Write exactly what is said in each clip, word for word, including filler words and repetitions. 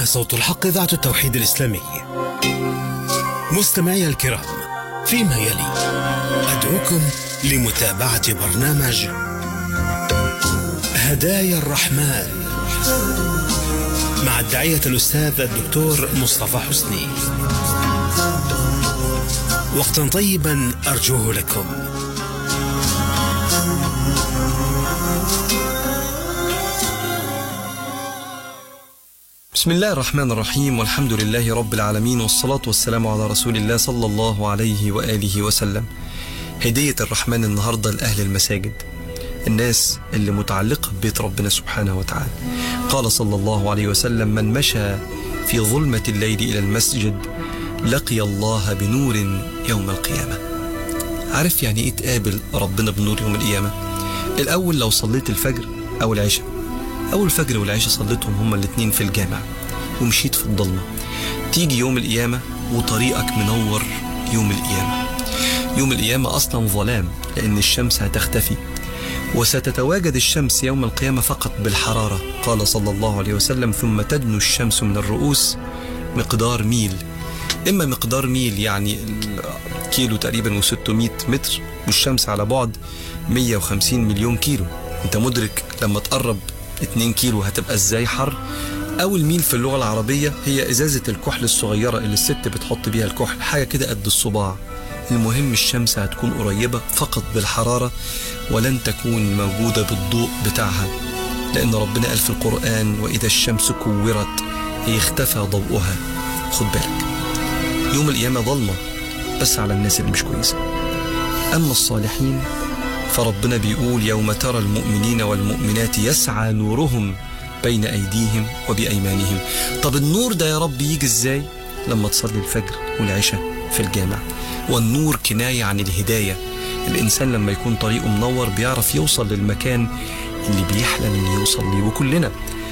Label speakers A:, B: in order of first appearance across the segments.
A: هنا صوت الحق إذاعة التوحيد الإسلامي. مستمعي الكرام، فيما يلي أدعوكم لمتابعة برنامج هدايا الرحمن مع الداعية الأستاذ الدكتور مصطفى حسني. وقتا طيبا أرجوه لكم.
B: بسم الله الرحمن الرحيم، والحمد لله رب العالمين، والصلاة والسلام على رسول الله صلى الله عليه وآله وسلم. هدية الرحمن النهاردة لأهل المساجد، الناس اللي متعلقة ببيت ربنا سبحانه وتعالى. قال صلى الله عليه وسلم: من مشى في ظلمة الليل إلى المسجد لقي الله بنور يوم القيامة. عارف يعني إيه تقابل ربنا بنور يوم القيامة؟ الأول لو صليت الفجر أو العشاء، أول الفجر والعشاء صليتهم هما الاتنين في الجامع ومشيت في الضلمة، تيجي يوم القيامة وطريقك منور. يوم القيامة يوم القيامة أصلا ظلام، لأن الشمس هتختفي، وستتواجد الشمس يوم القيامة فقط بالحرارة. قال صلى الله عليه وسلم: ثم تدنو الشمس من الرؤوس مقدار ميل. إما مقدار ميل يعني كيلو تقريبا وستمائة متر، والشمس على بعد مئة وخمسين مليون كيلو. انت مدرك لما تقرب اتنين كيلو هتبقى ازاي حر؟ او الميل في اللغة العربية هي ازازة الكحل الصغيرة اللي الست بتحط بيها الكحل، حاجة كده قد الصباع. المهم الشمس هتكون قريبة فقط بالحرارة، ولن تكون موجودة بالضوء بتاعها، لأن ربنا قال في القرآن: وإذا الشمس كورت هي اختفى ضوءها. خد بالك، يوم القيامة ظلمة بس على الناس اللي مش كويسة. أما الصالحين فربنا بيقول: يوم ترى المؤمنين والمؤمنات يسعى نورهم بين أيديهم وبأيمانهم. طب النور ده يا رب يجي ازاي؟ لما تصلي الفجر والعشاء في الجامع. والنور كناية عن الهداية. الإنسان لما يكون طريقه منور بيعرف يوصل للمكان اللي بيحلم إنه يوصل ليه، وكلنا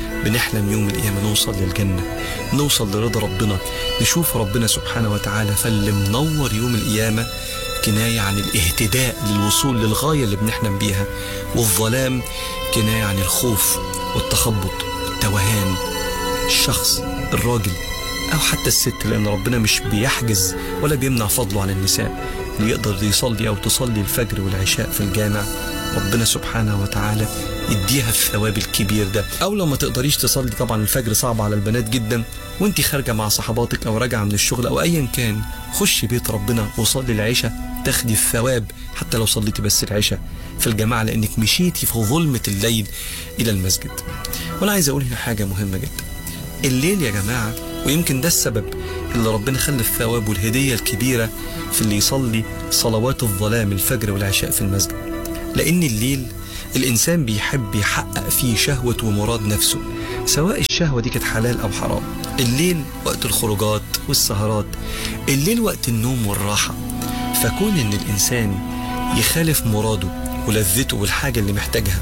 B: بنحلم يوم القيامة نوصل للجنة، نوصل لرضا ربنا، نشوف ربنا سبحانه وتعالى. فاللي منور يوم القيامة كناية عن الاهتداء للوصول للغاية اللي بنحلم بيها، والظلام كناية عن الخوف والتخبط والتوهان. الشخص الراجل أو حتى الست، لأن ربنا مش بيحجز ولا بيمنع فضله عن النساء، اللي يقدر يصلي أو تصلي الفجر والعشاء في الجامع ربنا سبحانه وتعالى يديها الثواب الكبير ده. أو لو ما تقدريش تصلي، طبعا الفجر صعب على البنات جدا، وانت خارجة مع صحباتك أو راجعة من الشغل أو أيا كان، خشي بيت ربنا وصلي العشاء، تاخدي الثواب حتى لو صليتي بس العشاء في الجماعة، لأنك مشيتي في ظلمة الليل إلى المسجد. وأنا عايز أقول هنا حاجة مهمة جدا. الليل يا جماعة، ويمكن ده السبب اللي ربنا خلى الثواب والهدية الكبيرة في اللي يصلي صلوات الظلام الفجر والعشاء في المسجد، لأن الليل الإنسان بيحب يحقق فيه شهوة ومراد نفسه، سواء الشهوة دي كانت حلال أو حرام. الليل وقت الخروجات والسهرات، الليل وقت النوم والراحة. فكون إن الإنسان يخالف مراده ولذته والحاجة اللي محتاجها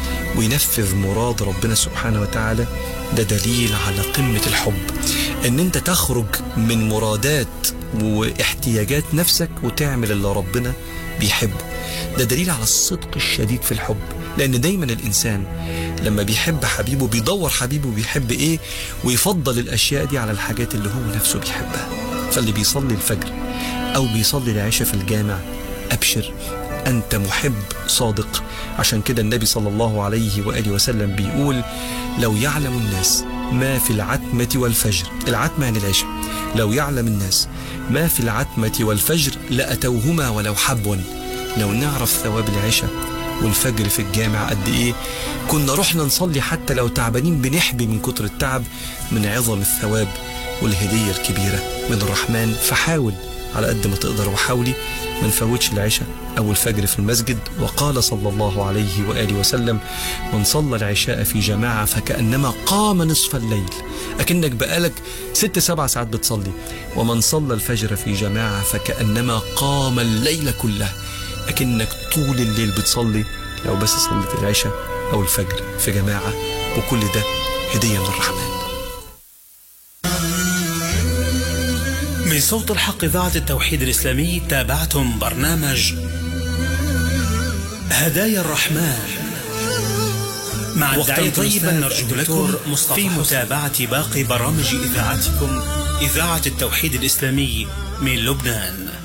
B: وينفذ مراد ربنا سبحانه وتعالى، ده دليل على قمة الحب. ان انت تخرج من مرادات واحتياجات نفسك وتعمل اللي ربنا بيحبه، ده دليل على الصدق الشديد في الحب. لان دايما الانسان لما بيحب حبيبه بيدور حبيبه بيحب ايه، ويفضل الاشياء دي على الحاجات اللي هو نفسه بيحبها. فاللي بيصلي الفجر او بيصلي العشاء في الجامع، ابشر، أنت محب صادق. عشان كده النبي صلى الله عليه وآله وسلم بيقول: لو يعلم الناس ما في العتمة والفجر، العتمة يعني العشاء، لو يعلم الناس ما في العتمة والفجر لأتوهما ولو حبوا. لو نعرف ثواب العشاء والفجر في الجامع قد إيه، كنا رحنا نصلي حتى لو تعبانين بنحبي من كتر التعب، من عظم الثواب والهدية الكبيرة من الرحمن. فحاول على قد ما تقدر، وحاولي ما نفوتش العشاء أو الفجر في المسجد. وقال صلى الله عليه وآله وسلم: من صلى العشاء في جماعة فكأنما قام نصف الليل، أكنك بقالك ست سبع ساعات بتصلي. ومن صلى الفجر في جماعة فكأنما قام الليل كله، أكنك طول الليل بتصلي لو بس صليت العشاء أو الفجر في جماعة. وكل ده هدية من الرحمن.
A: من صوت الحق إذاعة التوحيد الإسلامي تابعتم برنامج هدايا الرحمن مع الداعية
C: طيبا
A: نرجو لكم في متابعة باقي برامج إذاعتكم إذاعة التوحيد الإسلامي من لبنان.